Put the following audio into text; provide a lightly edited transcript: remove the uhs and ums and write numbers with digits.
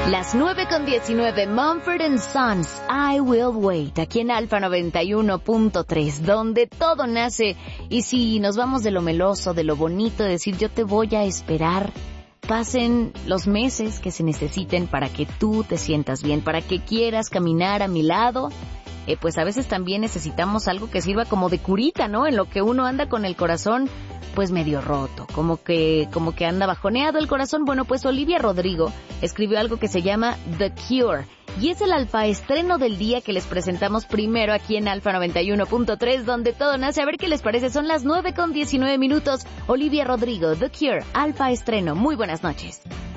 Las 9:19, Mumford & Sons, I Will Wait, aquí en Alfa 91.3, donde todo nace. Y si nos vamos de lo meloso, de lo bonito, de decir yo te voy a esperar, pasen los meses que se necesiten para que tú te sientas bien, para que quieras caminar a mi lado, pues a veces también necesitamos algo que sirva como de curita, ¿no? En lo que uno anda con el corazón pues medio roto, como que anda bajoneado el corazón. Bueno, pues Olivia Rodrigo escribió algo que se llama The Cure, y es el alfa estreno del día que les presentamos primero aquí en Alfa 91.3, donde todo nace. A ver qué les parece, son las 9:19 minutos. Olivia Rodrigo, The Cure, alfa estreno. Muy buenas noches.